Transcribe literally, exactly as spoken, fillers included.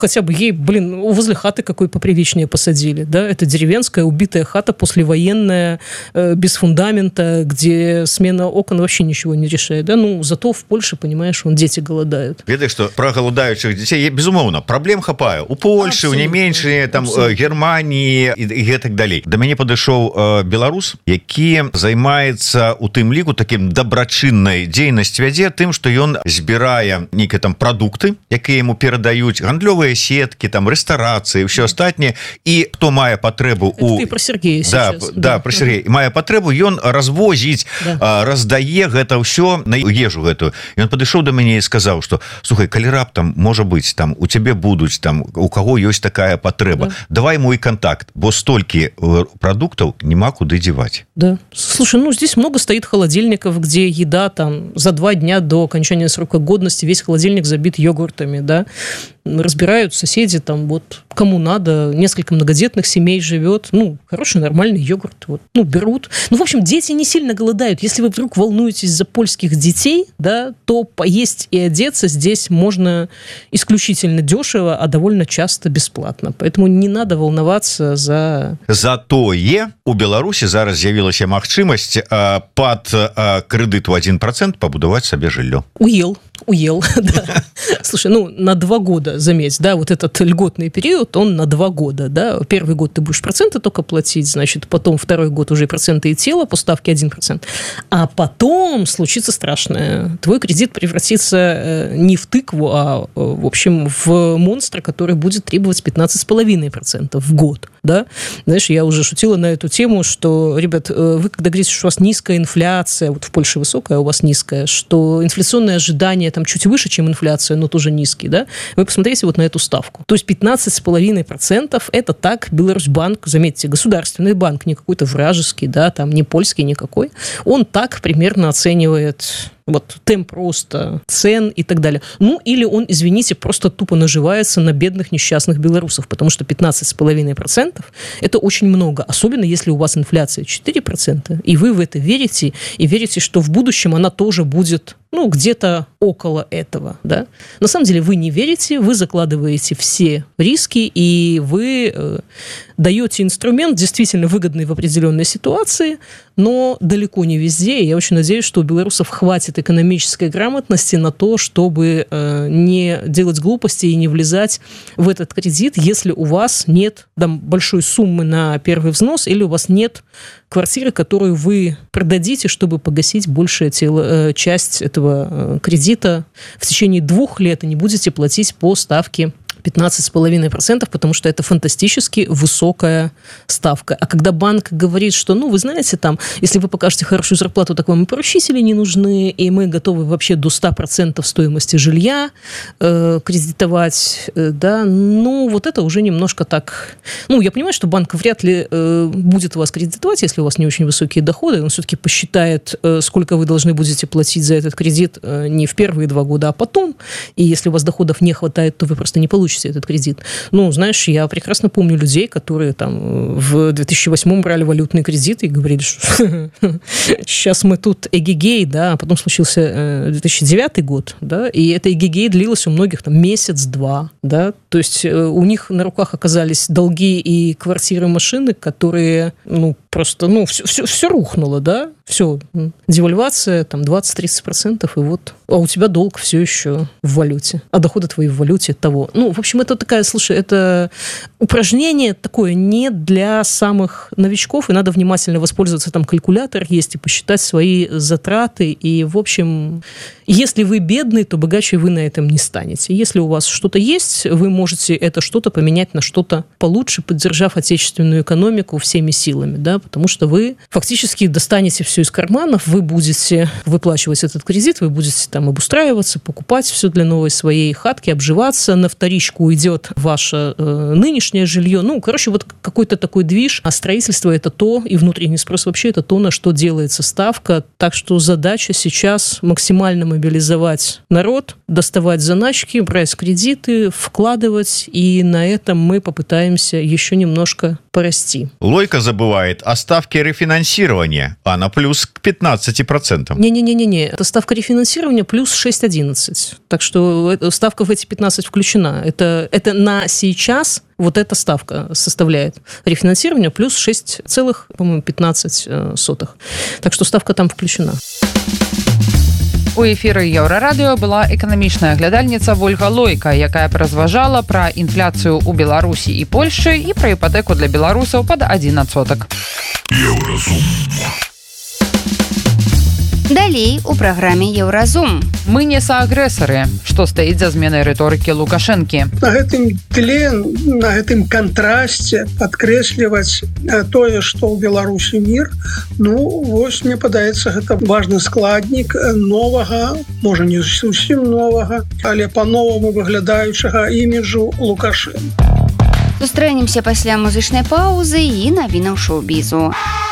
хотя бы ей, блин, возле хаты какой поприличнее посадили, да, это деревенская убитая хата послевоенная, э, без фундамента, где смена окон вообще ничего не решает, да, ну, зато в Польше, понимаешь, вон дети голодают. Ведаешь, что про голодающих детей, безумоўна, проблем хапае у Польши, у Нямецчыны, там, абсолютно. Германии и, и так далее. До мяне падышоў э, беларус, які займаецца у тым ліку таким дабрачыннай дзейнасць вядзе тым, што ён збірае нейкія там прадукты, якія ему перадаюць, гандлёвыя сеткі, там рэстарацыі, ўсё астатняе, і хто мае патрэбу у... Ты про Сергея да, сейчас. Да, да, про Сергея. Мае патрэбу, ён развозіць, да. раздае гэта ўсё на ежу гэтую. Ён падышоў до мяне і сказаў, што слухай, калі раптам, можа быць, там у цябе будуць, там у каго ёсць такая патрэба, да. давай мой контакт, бо столькі продуктов нема куды девать. Да. Слушай, ну здесь много стоит холодильников, где еда там за два дня до окончания срока годности, весь холодильник забит йогуртами, да. Разбирают соседи, там вот кому надо, несколько многодетных семей живет, ну, хороший нормальный йогурт, вот, ну, берут. Ну, в общем, дети не сильно голодают. Если вы вдруг волнуетесь за польских детей, да, то поесть и одеться здесь можно исключительно дешево, а довольно часто бесплатно. Поэтому не надо волноваться за... Затое у Беларусі зараз з'явілася магчымасць э, пад э, крэдыт у один процент пабудаваць сабе жыллё. Уел, уел, да. Слушай, ну, на два года, заметь, да, вот этот льготный период, он на два года, да. Первый год ты будешь проценты только платить, значит, потом второй год уже проценты и тело по ставке один процент. А потом случится страшное. Твой кредит превратится не в тыкву, а, в общем, в монстра, который будет требовать пятнадцать целых пять десятых процента в год, да. Знаешь, я уже шутила на эту тему, что, ребят, вы когда говорите, что у вас низкая инфляция, вот в Польше высокая, а у вас низкая, что инфляционные ожидания там чуть выше, чем инфляция, но тоже низкие, да, вы посмотрите вот на эту ставку. То есть пятнадцать целых пять десятых процента это так Беларусьбанк, заметьте, государственный банк, не какой-то вражеский, да, там не польский никакой, он так примерно оценивает... вот темп роста цен и так далее. Ну, или он, извините, просто тупо наживается на бедных несчастных белорусов, потому что пятнадцать целых пять десятых процента это очень много, особенно если у вас инфляция четыре процента, и вы в это верите, и верите, что в будущем она тоже будет, ну, где-то около этого, да. На самом деле вы не верите, вы закладываете все риски, и вы э, даете инструмент, действительно выгодный в определенной ситуации, но далеко не везде. Я очень надеюсь, что у белорусов хватит экономической грамотности на то, чтобы э, не делать глупости и не влезать в этот кредит, если у вас нет там большой суммы на первый взнос или у вас нет квартиры, которую вы продадите, чтобы погасить большая тело, э, часть этого э, кредита в течение двух лет и не будете платить по ставке пятнадцать целых пять десятых процента, потому что это фантастически высокая ставка. А когда банк говорит, что, ну, вы знаете, там, если вы покажете хорошую зарплату, так вам и поручители не нужны, и мы готовы вообще до ста процентов стоимости жилья э, кредитовать, э, да, ну, вот это уже немножко так... Ну, я понимаю, что банк вряд ли э, будет вас кредитовать, если у вас не очень высокие доходы, он все-таки посчитает, э, сколько вы должны будете платить за этот кредит э, не в первые два года, а потом, и если у вас доходов не хватает, то вы просто не получите этот кредит. Ну, знаешь, я прекрасно помню людей, которые там в две тысячи восьмом брали валютный кредит и говорили, что сейчас мы тут эгегей, да, а потом случился две тысячи девятый год, да, и это эгегей длилось у многих там месяц-два, да, то есть у них на руках оказались долги и квартиры, машины, которые, ну, просто, ну, все, все, все рухнуло, да, все, девальвация, там, двадцать-тридцать процентов, и вот, а у тебя долг все еще в валюте, а доходы твои в валюте того. Ну, в общем, это такая, слушай, это упражнение такое не для самых новичков, и надо внимательно воспользоваться, там, калькулятор есть, и посчитать свои затраты, и, в общем, если вы бедный, то богаче вы на этом не станете. Если у вас что-то есть, вы можете это что-то поменять на что-то получше, поддержав отечественную экономику всеми силами, да, потому что вы фактически достанете все из карманов, вы будете выплачивать этот кредит, вы будете там обустраиваться, покупать все для новой своей хатки, обживаться, на вторичку идет ваше э, нынешнее жилье. Ну, короче, вот какой-то такой движ, а строительство это то, и внутренний спрос вообще это то, на что делается ставка. Так что задача сейчас максимально мобилизовать народ, доставать заначки, брать кредиты, вкладывать, и на этом мы попытаемся еще немножко порасти. Лойка забывает о ставке рефинансирования, она плюс к пятнадцати процентам. Не-не-не-не, это ставка рефинансирования плюс шесть одиннадцать. Так что ставка в эти пятнадцать включена. Это, это на сейчас вот эта ставка составляет рефинансирование плюс шесть целых пятнадцать сотых. Так что ставка там включена. У эфіры Еўрарадыё была эканамічная глядальніца Вольга Лойка, якая разважала пра інфляцыю ў Беларусі і Польшчы і пра іпатэку для беларусаў пад адзін адсотак. Еўразум. Далей у праграме Еўразум. Мы не саагрэсары, што стаіць за зменай рыторыкі Лукашэнкі. На гэтым тле, на гэтым кантрасце падкрэсліваць тое, што ў Беларусі мір, ну, вось, мне падаецца, гэта важны складнік новага, можа, не зусім новага, але па-новаму выглядаючага іміджу Лукашэнкі. Сустрэнемся пасля музычнай паўзы і навінаў шоу-бізу.